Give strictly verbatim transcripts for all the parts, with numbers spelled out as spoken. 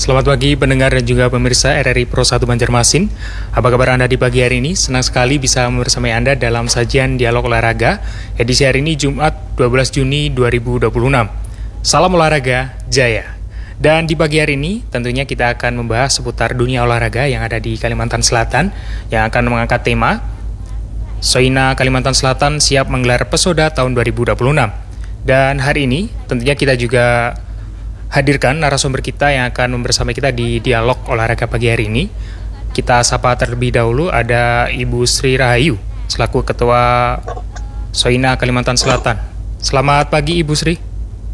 Selamat pagi pendengar dan juga pemirsa R R I Pro satu Banjarmasin. Apa kabar Anda di pagi hari ini? Senang sekali bisa bersama Anda dalam sajian Dialog Olahraga edisi hari ini Jumat dua belas Juni dua ribu dua puluh enam. Salam olahraga jaya. Dan di pagi hari ini tentunya kita akan membahas seputar dunia olahraga yang ada di Kalimantan Selatan yang akan mengangkat tema Soina Kalimantan Selatan siap menggelar Pesoda tahun dua ribu dua puluh enam. Dan hari ini tentunya kita juga hadirkan narasumber kita yang akan bersama kita di dialog olahraga pagi hari ini. Kita sapa terlebih dahulu ada Ibu Sri Rahayu selaku Ketua Soina Kalimantan Selatan. Selamat pagi Ibu Sri.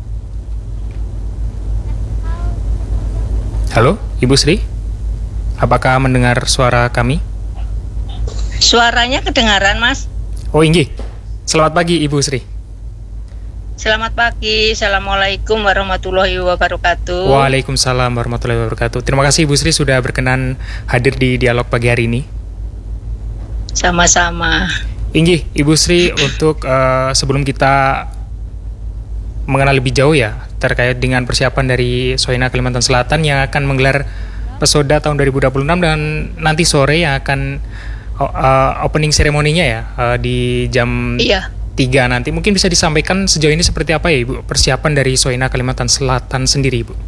Halo Ibu Sri, apakah mendengar suara kami? Suaranya kedengaran Mas. Oh inggih, selamat pagi Ibu Sri. Selamat pagi, Assalamualaikum warahmatullahi wabarakatuh. Waalaikumsalam warahmatullahi wabarakatuh. Terima kasih Ibu Sri sudah berkenan hadir di dialog pagi hari ini. Sama-sama. Inggih, Ibu Sri, untuk uh, sebelum kita mengenal lebih jauh ya terkait dengan persiapan dari Soina Kalimantan Selatan yang akan menggelar Pesoda tahun dua ribu dua puluh enam dan nanti sore yang akan uh, opening seremoninya ya uh, di jam Iya. tiga nanti. Mungkin bisa disampaikan sejauh ini seperti apa ya Ibu persiapan dari Soina Kalimantan Selatan sendiri Ibu?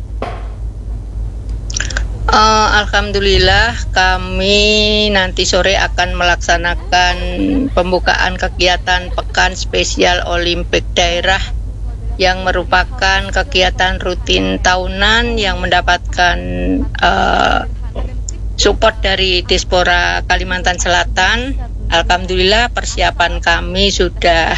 Uh, Alhamdulillah kami nanti sore akan melaksanakan pembukaan kegiatan Pekan Spesial Olimpik Daerah yang merupakan kegiatan rutin tahunan yang mendapatkan uh, support dari Dispora Kalimantan Selatan. Alhamdulillah persiapan kami sudah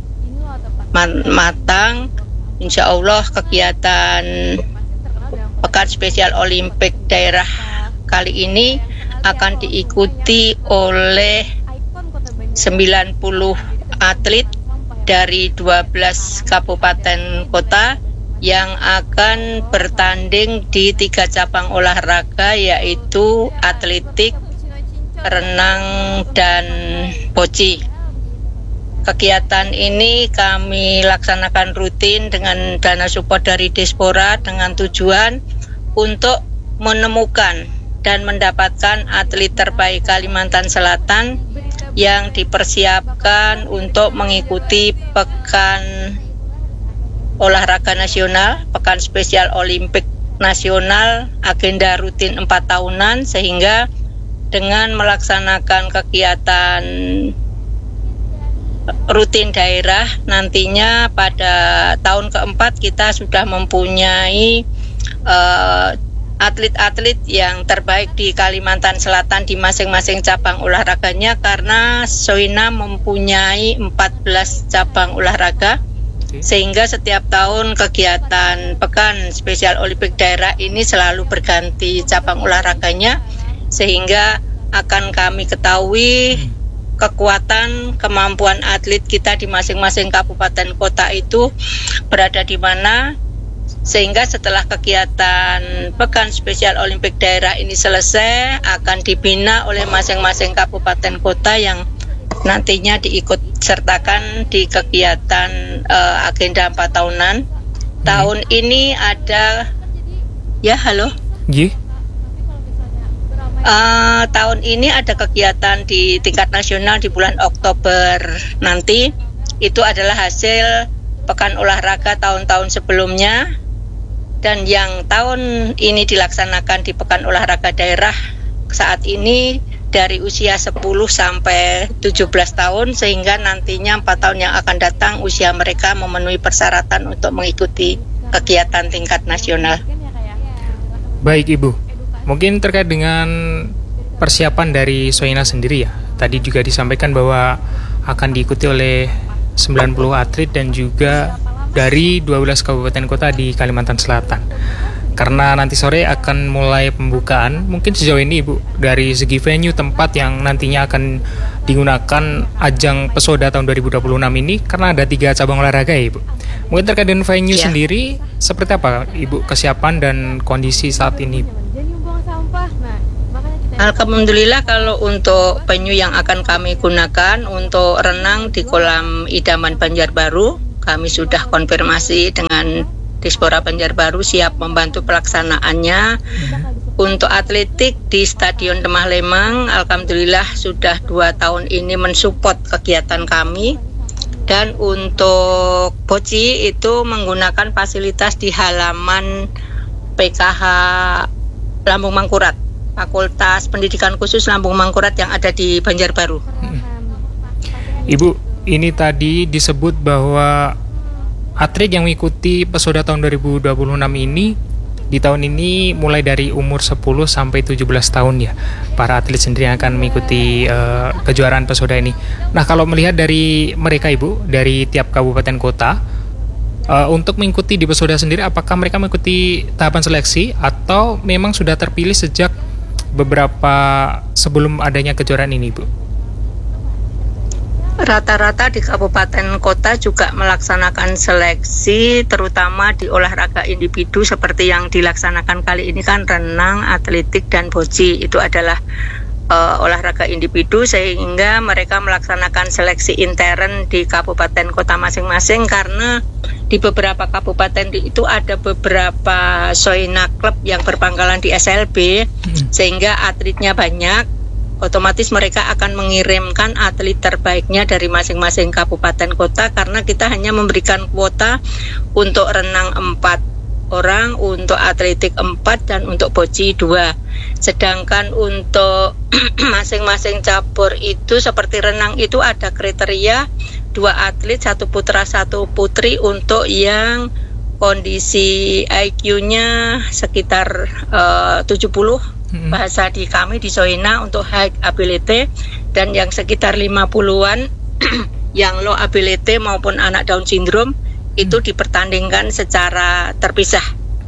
matang. Insya Allah kegiatan Pekan Spesial Olimpik Daerah kali ini akan diikuti oleh sembilan puluh atlet dari dua belas kabupaten kota yang akan bertanding di tiga cabang olahraga yaitu atletik, renang, dan boci. Kegiatan ini kami laksanakan rutin dengan dana support dari Dispora dengan tujuan untuk menemukan dan mendapatkan atlet terbaik Kalimantan Selatan yang dipersiapkan untuk mengikuti Pekan Olahraga Nasional, Pekan Spesial Olimpik Nasional, agenda rutin empat tahunan, sehingga dengan melaksanakan kegiatan rutin daerah nantinya pada tahun keempat kita sudah mempunyai uh, atlet-atlet yang terbaik di Kalimantan Selatan di masing-masing cabang olahraganya, karena Soina mempunyai empat belas cabang olahraga sehingga setiap tahun kegiatan Pekan Spesial Olimpik Daerah ini selalu berganti cabang olahraganya, sehingga akan kami ketahui kekuatan kemampuan atlet kita di masing-masing kabupaten kota itu berada di mana, sehingga setelah kegiatan Pekan Spesial Olimpik Daerah ini selesai akan dibina oleh masing-masing kabupaten kota yang nantinya diikut sertakan di kegiatan uh, agenda empat tahunan. Hmm. Tahun ini ada ya halo. Iya. Uh, tahun ini ada kegiatan di tingkat nasional di bulan Oktober nanti. Itu adalah hasil pekan olahraga tahun-tahun sebelumnya, dan yang tahun ini dilaksanakan di Pekan Olahraga Daerah saat ini dari usia sepuluh sampai tujuh belas tahun, sehingga nantinya empat tahun yang akan datang usia mereka memenuhi persyaratan untuk mengikuti kegiatan tingkat nasional. Baik Ibu, mungkin terkait dengan persiapan dari Soina sendiri ya, tadi juga disampaikan bahwa akan diikuti oleh sembilan puluh atlet dan juga dari dua belas kabupaten kota di Kalimantan Selatan. Karena nanti sore akan mulai pembukaan, mungkin sejauh ini Ibu, dari segi venue tempat yang nantinya akan digunakan ajang Pesoda tahun dua ribu dua puluh enam ini, karena ada tiga cabang olahraga ya Ibu. Mungkin terkait dengan venue ya. Sendiri, seperti apa Ibu kesiapan dan kondisi saat ini? Alhamdulillah kalau untuk venue yang akan kami gunakan untuk renang di kolam Idaman Banjarbaru, kami sudah konfirmasi dengan Dispora Banjarbaru siap membantu pelaksanaannya. Untuk atletik di Stadion Demah Lembang, alhamdulillah sudah dua tahun ini mensupport kegiatan kami. Dan untuk Boci itu menggunakan fasilitas di halaman P K H Lambung Mangkurat, Fakultas Pendidikan Khusus Lambung Mangkurat yang ada di Banjarbaru. Hmm. Ibu, ini tadi disebut bahwa atlet yang mengikuti Pesoda tahun dua ribu dua puluh enam ini di tahun ini mulai dari umur sepuluh sampai tujuh belas tahun ya, para atlet sendiri yang akan mengikuti uh, kejuaraan Pesoda ini. Nah, kalau melihat dari mereka Ibu, dari tiap kabupaten kota, uh, untuk mengikuti di Pesoda sendiri, apakah mereka mengikuti tahapan seleksi atau memang sudah terpilih sejak beberapa sebelum adanya kejuaraan ini, Bu? Rata-rata di kabupaten kota juga melaksanakan seleksi, terutama di olahraga individu seperti yang dilaksanakan kali ini kan renang, atletik, dan boci. Itu adalah uh, olahraga individu, sehingga mereka melaksanakan seleksi intern di kabupaten kota masing-masing, karena di beberapa kabupaten itu ada beberapa Soina Club yang berpangkalan di S L B, hmm. sehingga atletnya banyak. Otomatis mereka akan mengirimkan atlet terbaiknya dari masing-masing kabupaten kota, karena kita hanya memberikan kuota untuk renang empat orang, untuk atletik empat, dan untuk boci dua. Sedangkan untuk masing-masing cabur itu seperti renang itu ada kriteria dua atlet, satu putra satu putri untuk yang kondisi I Q-nya sekitar uh, tujuh puluh. Hmm. Bahasa di kami di Soina untuk high ability, dan yang sekitar lima puluhan yang low ability maupun anak Down syndrome hmm. itu dipertandingkan secara terpisah.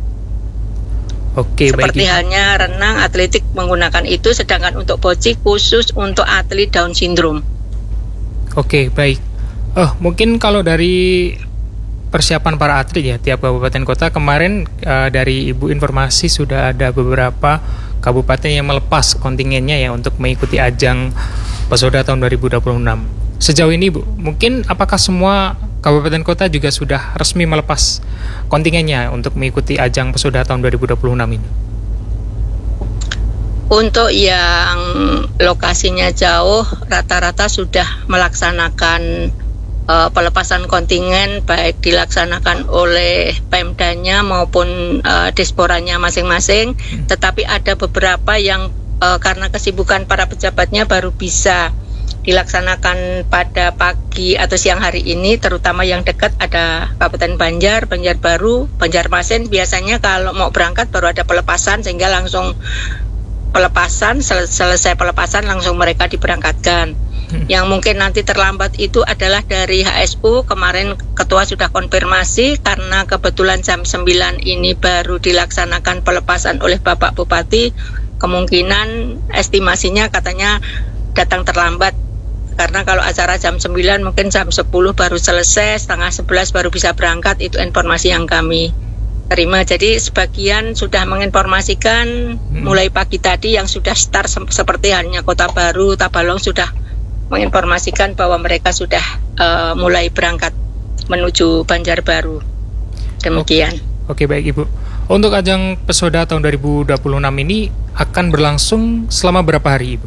Oke, seperti baik. halnya renang, atletik menggunakan itu, sedangkan untuk boci khusus untuk atlet Down syndrome. Oke, baik. Oh, mungkin kalau dari persiapan para atlet ya tiap kabupaten kota, kemarin uh, dari Ibu informasi sudah ada beberapa kabupaten yang melepas kontingennya ya untuk mengikuti ajang Pesoda tahun dua ribu dua puluh enam. Sejauh ini Bu, mungkin apakah semua kabupaten kota juga sudah resmi melepas kontingennya untuk mengikuti ajang Pesoda tahun dua ribu dua puluh enam ini? Untuk yang lokasinya jauh, rata-rata sudah melaksanakan Uh, pelepasan kontingen, baik dilaksanakan oleh Pemdanya maupun uh, Disporanya masing-masing. Hmm. Tetapi ada beberapa yang uh, karena kesibukan para pejabatnya baru bisa dilaksanakan pada pagi atau siang hari ini, terutama yang dekat ada Kabupaten Banjar, Banjarbaru, Banjarmasin. Biasanya kalau mau berangkat baru ada pelepasan, sehingga langsung pelepasan, sel- selesai pelepasan langsung mereka diberangkatkan. Yang mungkin nanti terlambat itu adalah dari H S U. Kemarin ketua sudah konfirmasi, karena kebetulan jam sembilan ini baru dilaksanakan pelepasan oleh Bapak Bupati. Kemungkinan estimasinya katanya datang terlambat, karena kalau acara jam sembilan mungkin jam sepuluh baru selesai, setengah sebelas baru bisa berangkat. Itu informasi yang kami terima. Jadi sebagian sudah menginformasikan hmm. mulai pagi tadi, yang sudah start se- seperti halnya Kota Baru, Tabalong sudah menginformasikan bahwa mereka sudah uh, mulai berangkat menuju Banjarbaru. Demikian. Oke, oke, baik Ibu. Untuk ajang Pesoda tahun dua ribu dua puluh enam ini akan berlangsung selama berapa hari, Ibu?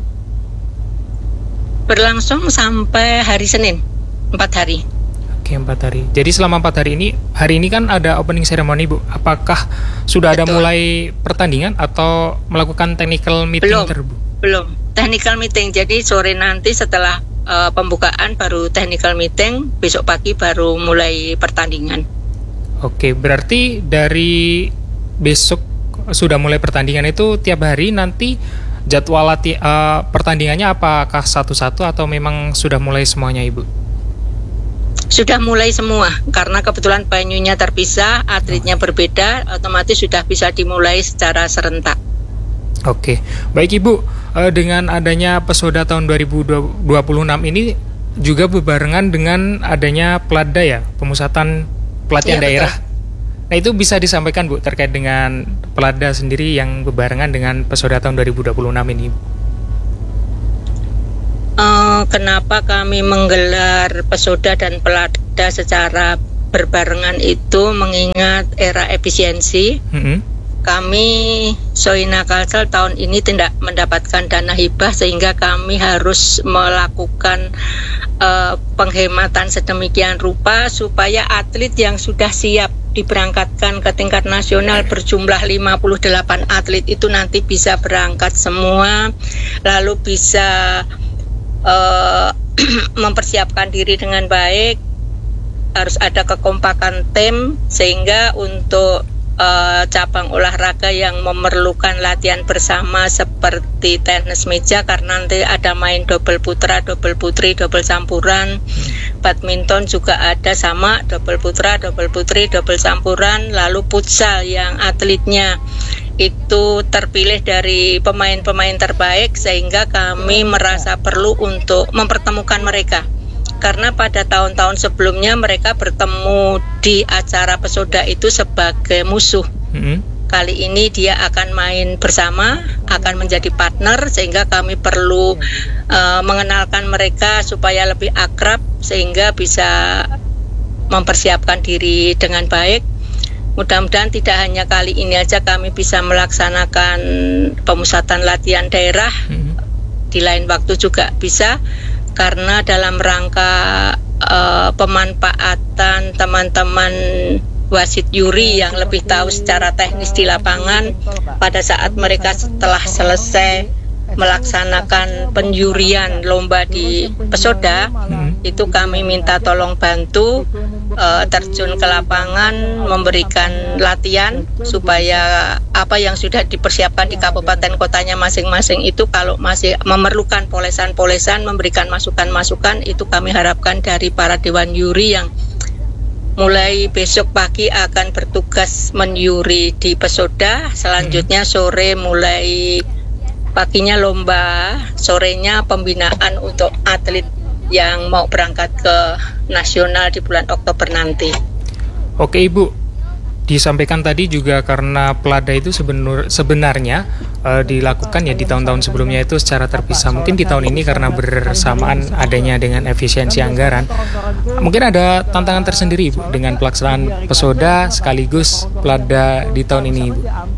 Berlangsung sampai hari Senin, empat hari. Oke, empat hari. Jadi selama empat hari ini, hari ini kan ada opening ceremony, Bu. Apakah sudah Betul. ada mulai pertandingan atau melakukan technical meeting Belum. terbu? Belum. Technical meeting, jadi sore nanti setelah uh, pembukaan baru technical meeting, besok pagi baru mulai pertandingan. Oke, berarti dari besok sudah mulai pertandingan itu tiap hari nanti jadwal lati- uh, pertandingannya apakah satu-satu atau memang sudah mulai semuanya, Ibu? Sudah mulai semua, karena kebetulan banyunya terpisah, atletnya berbeda, otomatis sudah bisa dimulai secara serentak. Oke, baik Ibu, uh, dengan adanya Pesoda tahun dua ribu dua puluh enam ini juga berbarengan dengan adanya Pelada ya, pemusatan pelatihan ya, daerah. Betul. Nah, itu bisa disampaikan Bu terkait dengan Pelada sendiri yang berbarengan dengan Pesoda tahun dua ribu dua puluh enam ini. Uh, kenapa kami menggelar Pesoda dan Pelada secara berbarengan itu mengingat era efisiensi. Mm-hmm. Kami Soina Kalsel tahun ini tidak mendapatkan dana hibah sehingga kami harus melakukan uh, penghematan sedemikian rupa supaya atlet yang sudah siap diberangkatkan ke tingkat nasional berjumlah lima puluh delapan atlet itu nanti bisa berangkat semua, lalu bisa uh, mempersiapkan diri dengan baik. Harus ada kekompakan tim sehingga untuk Uh, cabang olahraga yang memerlukan latihan bersama seperti tenis meja karena nanti ada main double putra, double putri, double campuran. Badminton juga ada sama double putra, double putri, double campuran. Lalu futsal yang atletnya itu terpilih dari pemain-pemain terbaik sehingga kami merasa perlu untuk mempertemukan mereka. Karena pada tahun-tahun sebelumnya mereka bertemu di acara Pesoda itu sebagai musuh. Mm-hmm. Kali ini dia akan main bersama, akan menjadi partner sehingga kami perlu uh, mengenalkan mereka supaya lebih akrab sehingga bisa mempersiapkan diri dengan baik. Mudah-mudahan tidak hanya kali ini aja kami bisa melaksanakan pemusatan latihan daerah, mm-hmm. di lain waktu juga bisa. Karena dalam rangka uh, pemanfaatan teman-teman wasit juri yang lebih tahu secara teknis di lapangan pada saat mereka setelah selesai melaksanakan penjurian lomba di Pesoda, hmm. itu kami minta tolong bantu uh, terjun ke lapangan memberikan latihan supaya apa yang sudah dipersiapkan di kabupaten kotanya masing-masing itu kalau masih memerlukan polesan-polesan memberikan masukan-masukan itu kami harapkan dari para dewan juri yang mulai besok pagi akan bertugas menjuri di Pesoda, selanjutnya sore mulai paginya lomba, sorenya pembinaan untuk atlet yang mau berangkat ke nasional di bulan Oktober nanti. Oke Ibu, disampaikan tadi juga karena pelada itu sebenar, sebenarnya uh, dilakukan ya di tahun-tahun sebelumnya itu secara terpisah. Mungkin di tahun ini karena bersamaan adanya dengan efisiensi anggaran, mungkin ada tantangan tersendiri Ibu dengan pelaksanaan Pesoda sekaligus pelada di tahun ini Ibu.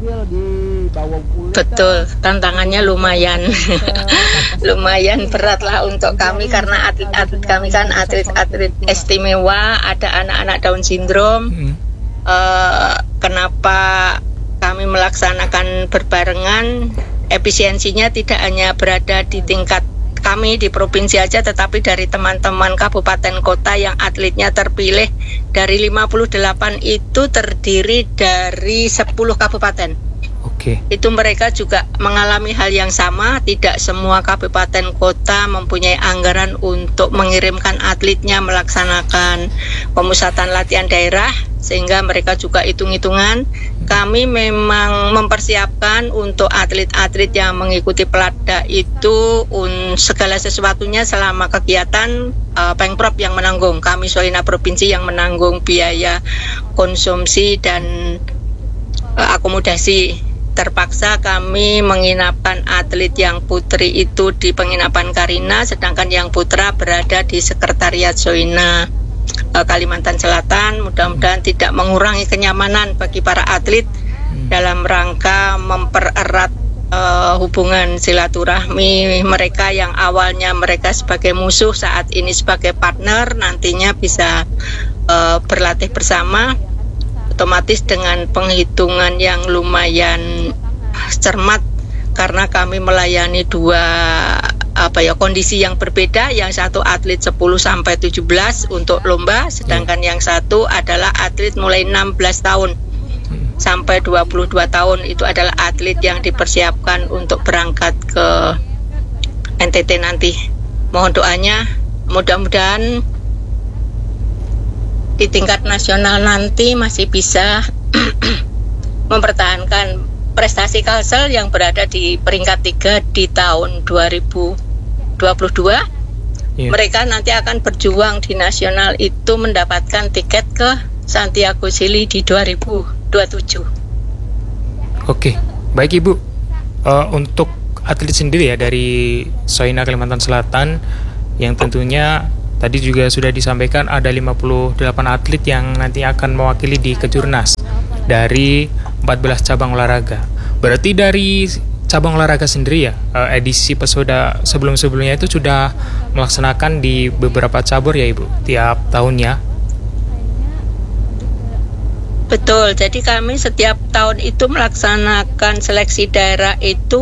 Betul, tantangannya lumayan lumayan berat lah untuk kami karena atlet-atlet kami kan atlet-atlet istimewa, ada anak-anak Down syndrome. Hmm. Uh, kenapa kami melaksanakan berbarengan? Efisiensinya tidak hanya berada di tingkat kami di provinsi aja, tetapi dari teman-teman kabupaten kota yang atletnya terpilih dari lima puluh delapan itu terdiri dari sepuluh kabupaten. Oke. Itu mereka juga mengalami hal yang sama. Tidak semua kabupaten kota mempunyai anggaran untuk mengirimkan atletnya melaksanakan pemusatan latihan daerah, sehingga mereka juga hitung-hitungan. Kami memang mempersiapkan untuk atlet-atlet yang mengikuti pelada itu un, segala sesuatunya selama kegiatan uh, Pengprov yang menanggung. Kami Soina Provinsi yang menanggung biaya konsumsi dan uh, akomodasi. Terpaksa kami menginapkan atlet yang putri itu di penginapan Karina, sedangkan yang putra berada di Sekretariat Soina uh, Kalimantan Selatan. Mudah-mudahan tidak mengurangi kenyamanan bagi para atlet dalam rangka mempererat uh, hubungan silaturahmi mereka yang awalnya mereka sebagai musuh, saat ini sebagai partner, nantinya bisa uh, berlatih bersama. Otomatis dengan penghitungan yang lumayan cermat karena kami melayani dua apa ya kondisi yang berbeda. Yang satu atlet sepuluh sampai tujuh belas untuk lomba, sedangkan yang satu adalah atlet mulai enam belas tahun sampai dua puluh dua tahun. Itu adalah atlet yang dipersiapkan untuk berangkat ke N T T nanti. Mohon doanya, mudah-mudahan di tingkat nasional nanti masih bisa mempertahankan prestasi Kalsel yang berada di peringkat tiga di tahun dua ribu dua puluh dua. Yeah. Mereka nanti akan berjuang di nasional itu mendapatkan tiket ke Santiago Chili di dua ribu dua puluh tujuh. Oke, baik Ibu. Uh, untuk atlet sendiri ya dari Soina Kalimantan Selatan yang tentunya Tadi juga sudah disampaikan ada lima puluh delapan atlet yang nanti akan mewakili di Kejurnas dari empat belas cabang olahraga. Berarti dari cabang olahraga sendiri ya, edisi Pesoda sebelum-sebelumnya itu sudah melaksanakan di beberapa cabur ya Ibu, tiap tahunnya? Betul, jadi kami setiap tahun itu melaksanakan seleksi daerah itu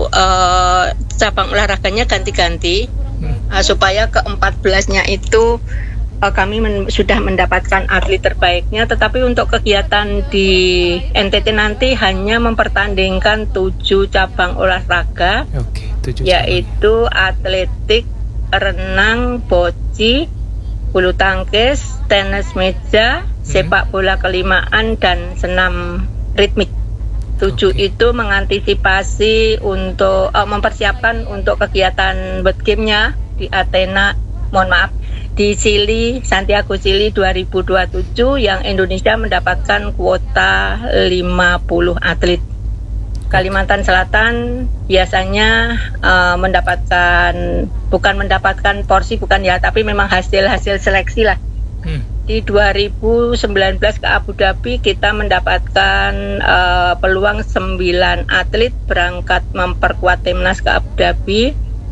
uh, cabang olahraganya ganti-ganti hmm. uh, supaya ke empat belasnya itu uh, kami men- sudah mendapatkan atlet terbaiknya. Tetapi untuk kegiatan di N T T nanti hanya mempertandingkan tujuh cabang olahraga, okay, tujuh yaitu cabang. Atletik, renang, boci, bulu tangkis, tenis meja, hmm. sepak bola kelimaan, dan senam ritmik. Tujuh okay. itu mengantisipasi untuk uh, mempersiapkan untuk kegiatan World Game-nya di Athena, mohon maaf, di Chili, Santiago Chili dua ribu dua puluh tujuh yang Indonesia mendapatkan kuota lima puluh atlet. Kalimantan Selatan biasanya uh, mendapatkan, bukan mendapatkan porsi, bukan ya, tapi memang hasil-hasil seleksi lah. Hmm. Di dua ribu sembilan belas ke Abu Dhabi kita mendapatkan uh, peluang sembilan atlet berangkat memperkuat timnas ke Abu Dhabi.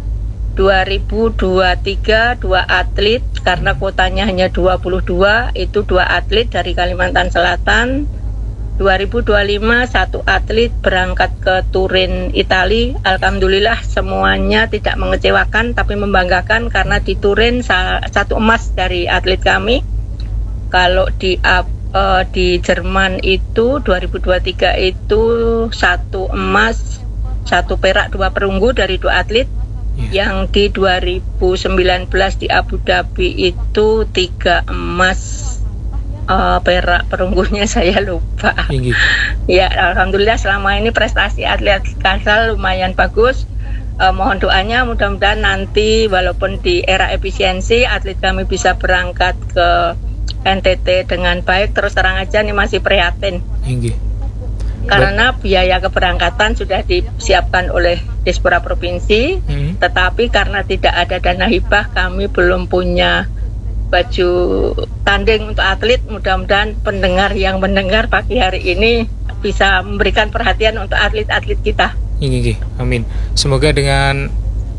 dua ribu dua puluh tiga dua atlet karena kuotanya hanya dua puluh dua, itu dua atlet dari Kalimantan Selatan. dua ribu dua puluh lima satu atlet berangkat ke Turin, Italia. Alhamdulillah semuanya tidak mengecewakan tapi membanggakan karena di Turin satu emas dari atlet kami. Kalau di uh, di Jerman itu dua ribu dua puluh tiga itu satu emas, satu perak, dua perunggu dari dua atlet. Yeah. Yang di dua ribu sembilan belas di Abu Dhabi itu tiga emas. Uh, perak perunggunya saya lupa. Tinggi. Ya, alhamdulillah selama ini prestasi atlet Kalsel lumayan bagus. Uh, mohon doanya mudah-mudahan nanti walaupun di era efisiensi atlet kami bisa berangkat ke N T T dengan baik. Terus terang aja nih masih prihatin. Tinggi. Karena biaya keberangkatan sudah disiapkan oleh Dispora Provinsi, hmm. tetapi karena tidak ada dana hibah kami belum punya baju tanding untuk atlet. Mudah-mudahan pendengar yang mendengar pagi hari ini bisa memberikan perhatian untuk atlet-atlet kita. Ini, amin. Semoga dengan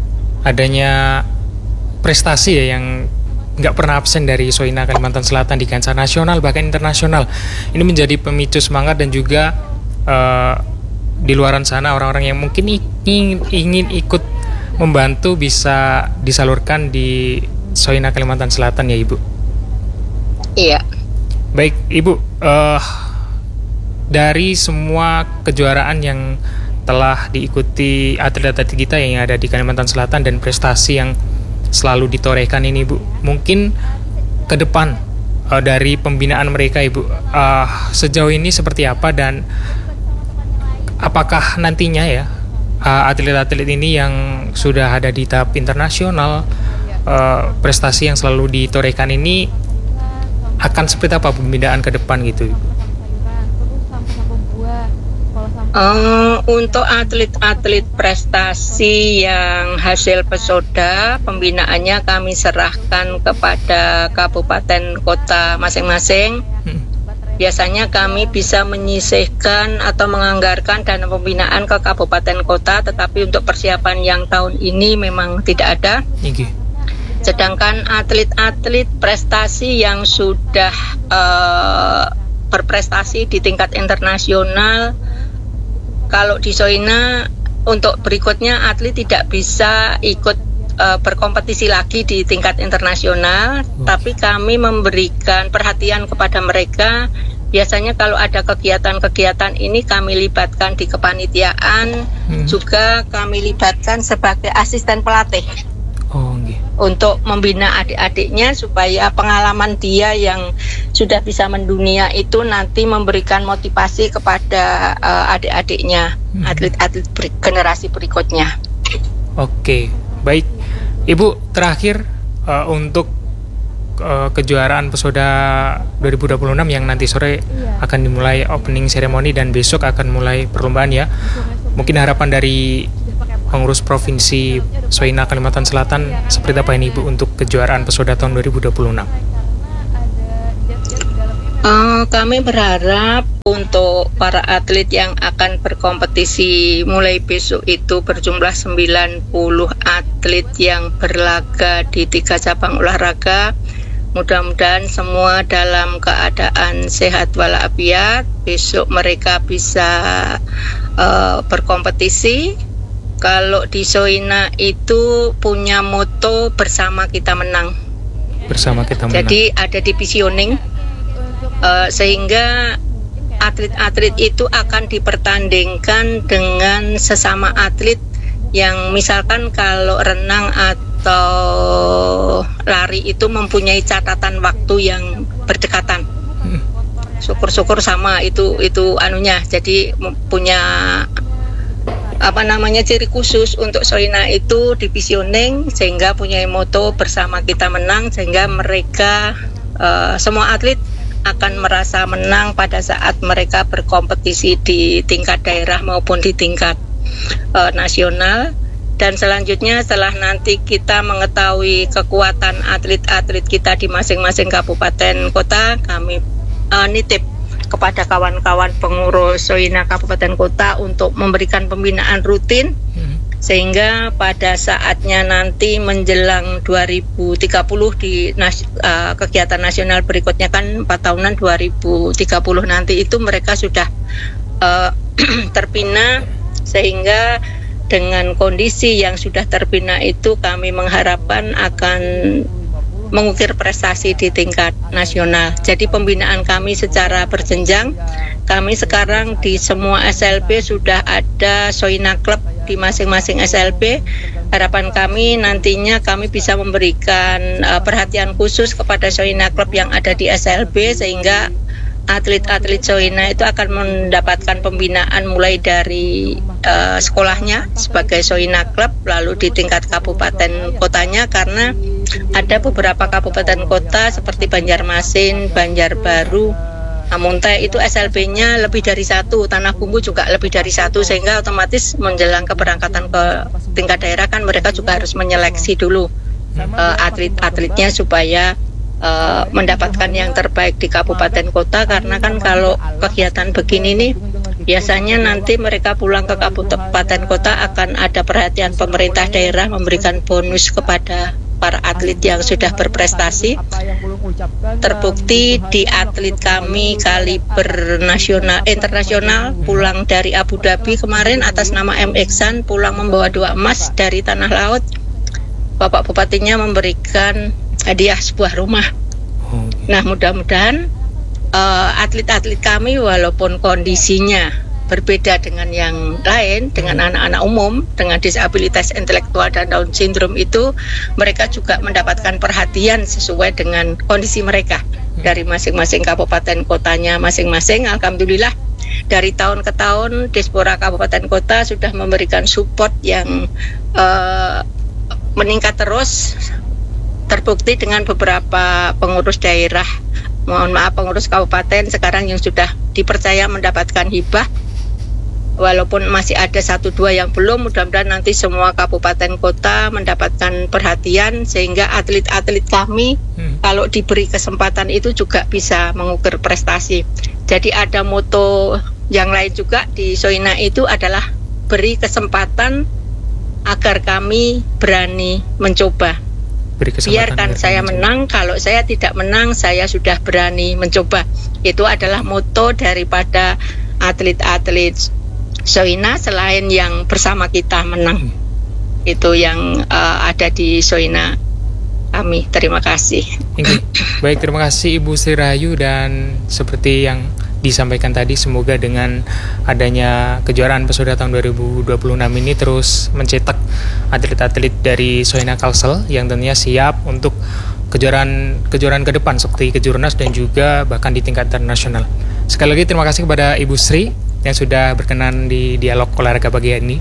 adanya prestasi ya yang nggak pernah absen dari Soina Kalimantan Selatan di kancah nasional bahkan internasional, ini menjadi pemicu semangat dan juga uh, di luaran sana orang-orang yang mungkin ingin ingin ikut membantu bisa disalurkan di Soina Kalimantan Selatan ya Ibu. Iya. Baik Ibu, uh, dari semua kejuaraan yang telah diikuti atlet-atlet kita yang ada di Kalimantan Selatan dan prestasi yang selalu ditorehkan ini Ibu, mungkin ke depan uh, dari pembinaan mereka Ibu, uh, sejauh ini seperti apa dan apakah nantinya ya uh, atlet-atlet ini yang sudah ada di tahap internasional, Uh, prestasi yang selalu ditorehkan ini akan seperti apa pembinaan ke depan gitu? Uh, untuk atlet-atlet prestasi yang hasil pesoda, pembinaannya kami serahkan kepada kabupaten kota masing-masing. Hmm. Biasanya kami bisa menyisihkan atau menganggarkan dana pembinaan ke kabupaten kota, tetapi untuk persiapan yang tahun ini memang tidak ada. Okay. Sedangkan atlet-atlet prestasi yang sudah uh, berprestasi di tingkat internasional, kalau di Soina untuk berikutnya atlet tidak bisa ikut uh, berkompetisi lagi di tingkat internasional, hmm. tapi kami memberikan perhatian kepada mereka. Biasanya kalau ada kegiatan-kegiatan ini kami libatkan di kepanitiaan, hmm. juga kami libatkan sebagai asisten pelatih. Oh, okay. Untuk membina adik-adiknya supaya pengalaman dia yang sudah bisa mendunia itu nanti memberikan motivasi kepada uh, adik-adiknya, hmm. atlet-atlet ber- generasi berikutnya. Oke, baik. Ibu, terakhir uh, untuk uh, kejuaraan Pesoda dua ribu dua puluh enam yang nanti sore iya. akan dimulai opening ceremony dan besok akan mulai perlombaan ya. Mungkin harapan dari pengurus Provinsi Soina Kalimantan Selatan, seperti apa ini Ibu untuk kejuaraan pesona tahun dua ribu dua puluh enam? Uh, kami berharap untuk para atlet yang akan berkompetisi mulai besok itu berjumlah sembilan puluh atlet yang berlaga di tiga cabang olahraga. Mudah-mudahan semua dalam keadaan sehat walafiat. Besok mereka bisa uh, berkompetisi. Kalau di Soina itu punya moto bersama kita menang. Bersama kita menang. Jadi ada divisioning. Uh, sehingga atlet-atlet itu akan dipertandingkan dengan sesama atlet yang misalkan kalau renang atau lari itu mempunyai catatan waktu yang berdekatan. Hmm. Syukur-syukur sama itu itu anunya. Jadi punya apa namanya ciri khusus untuk Soina itu divisioning, sehingga punya moto bersama kita menang, sehingga mereka uh, semua atlet akan merasa menang pada saat mereka berkompetisi di tingkat daerah maupun di tingkat uh, nasional. Dan selanjutnya setelah nanti kita mengetahui kekuatan atlet-atlet kita di masing-masing kabupaten kota, kami uh, nitip kepada kawan-kawan pengurus Soina kabupaten kota untuk memberikan pembinaan rutin, hmm. sehingga pada saatnya nanti menjelang dua ribu tiga puluh di nas, uh, kegiatan nasional berikutnya kan empat tahunan dua ribu tiga puluh nanti itu mereka sudah uh, terbina, sehingga dengan kondisi yang sudah terbina itu kami mengharapkan akan mengukir prestasi di tingkat nasional. Jadi pembinaan kami secara berjenjang. Kami sekarang di semua S L B sudah ada Soina Club di masing-masing S L B. Harapan kami nantinya kami bisa memberikan uh, perhatian khusus kepada Soina Club yang ada di S L B, sehingga atlet-atlet Soina itu akan mendapatkan pembinaan mulai dari uh, sekolahnya sebagai Soina Club, lalu di tingkat kabupaten kotanya, karena ada beberapa kabupaten kota seperti Banjarmasin, Banjarbaru, Muntai itu S L B-nya lebih dari satu, Tanah Bumbu juga lebih dari satu, sehingga otomatis menjelang keberangkatan ke tingkat daerah kan mereka juga harus menyeleksi dulu uh, atlet-atletnya supaya Uh, mendapatkan yang terbaik di kabupaten kota. Karena kan kalau kegiatan begini nih biasanya nanti mereka pulang ke kabupaten kota akan ada perhatian pemerintah daerah memberikan bonus kepada para atlet yang sudah berprestasi. Terbukti di atlet kami kaliber nasional internasional pulang dari Abu Dhabi kemarin atas nama M Iksan, pulang membawa dua emas dari tanah laut. Bapak Bupatinya memberikan hadiah sebuah rumah. Nah, mudah-mudahan uh, atlet-atlet kami walaupun kondisinya berbeda dengan yang lain, dengan anak-anak umum dengan disabilitas intelektual dan Down syndrome itu, mereka juga mendapatkan perhatian sesuai dengan kondisi mereka dari masing-masing kabupaten kotanya masing-masing. Alhamdulillah dari tahun ke tahun Dispora Kabupaten Kota sudah memberikan support yang uh, meningkat terus. Terbukti dengan beberapa pengurus daerah, mohon maaf pengurus kabupaten sekarang yang sudah dipercaya mendapatkan hibah, walaupun masih ada satu dua yang belum. Mudah-mudahan nanti semua kabupaten kota mendapatkan perhatian, sehingga atlet-atlet kami hmm. kalau diberi kesempatan itu juga bisa mengukir prestasi. Jadi ada moto yang lain juga di Soina itu adalah beri kesempatan agar kami berani mencoba. Biarkan saya menang, kalau saya tidak menang saya sudah berani mencoba. Itu adalah moto daripada atlet-atlet Soina selain yang bersama kita menang. Hmm. Itu yang uh, ada di Soina kami. Terima kasih. Baik, terima kasih Ibu Sri Rahayu, dan seperti yang disampaikan tadi, semoga dengan adanya kejuaraan pesona tahun dua ribu dua puluh enam ini terus mencetak atlet-atlet dari Soina Kalsel yang tentunya siap untuk kejuaraan kejuaraan ke depan seperti Kejurnas dan juga bahkan di tingkat internasional. Sekali lagi terima kasih kepada Ibu Sri yang sudah berkenan di dialog olahraga pagi ini.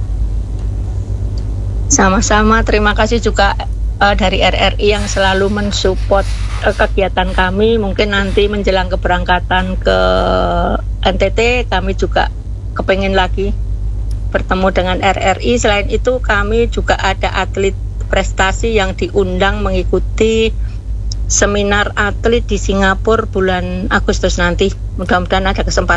Sama-sama, terima kasih juga uh, dari R R I yang selalu mensupport uh, kegiatan kami. Mungkin nanti menjelang keberangkatan ke N T T kami juga kepengen lagi bertemu dengan R R I. Selain itu kami juga ada atlet prestasi yang diundang mengikuti seminar atlet di Singapura bulan Agustus nanti. Mudah-mudahan ada kesempatan